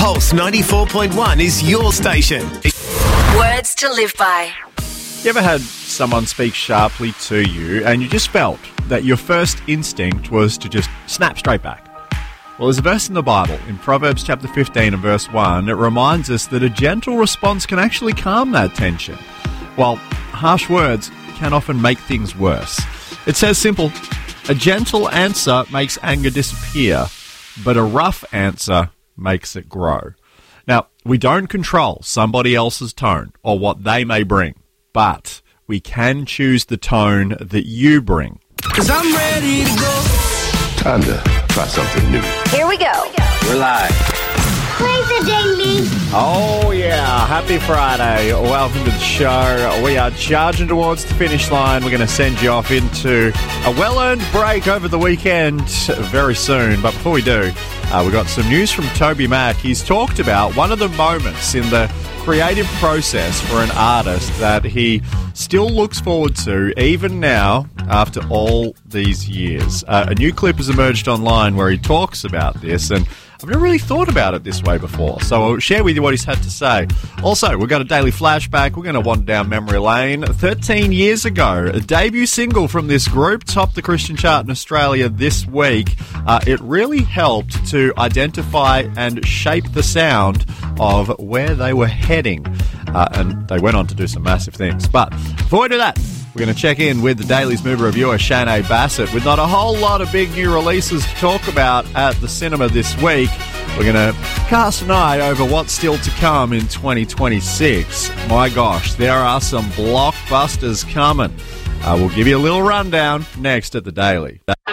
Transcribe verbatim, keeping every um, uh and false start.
Pulse ninety-four point one is your station. Words to live by. You ever had someone speak sharply to you and you just felt that your first instinct was to just snap straight back? Well, there's a verse in the Bible, in Proverbs chapter fifteen and verse one, it reminds us that a gentle response can actually calm that tension, while harsh words can often make things worse. It says simple, a gentle answer makes anger disappear, but a rough answer makes it grow. Now, we don't control somebody else's tone or what they may bring, but we can choose the tone that you bring. 'Cause I'm ready to go. Time to try something new. Here we go. We're live. Play the ding-ding. Oh yeah, happy Friday. Welcome to the show. We are charging towards the finish line. We're going to send you off into a well-earned break over the weekend very soon. But before we do, uh, we got some news from Toby Mac. He's talked about one of the moments in the creative process for an artist that he still looks forward to even now after all these years. Uh, a new clip has emerged online where he talks about this, and I've never really thought about it this way before, so I'll share with you what he's had to say. Also, we've got a daily flashback. We're going to wander down memory lane. thirteen years ago, a debut single from this group topped the Christian chart in Australia this week. Uh, it really helped to identify and shape the sound of where they were heading, uh, and they went on to do some massive things. But before we do that, we're going to check in with the Daily's movie reviewer, Shanae Bassett, with not a whole lot of big new releases to talk about at the cinema this week. We're going to cast an eye over what's still to come in twenty twenty-six. My gosh, there are some blockbusters coming. Uh, we'll give you a little rundown next at the Daily.